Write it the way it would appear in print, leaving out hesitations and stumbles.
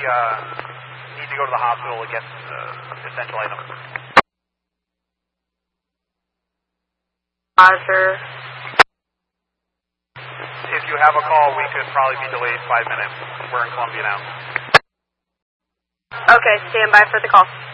need to go to the hospital to get essential items. Roger. If you have a call, we could probably be delayed 5 minutes. We're in Columbia now. Okay, stand by for the call.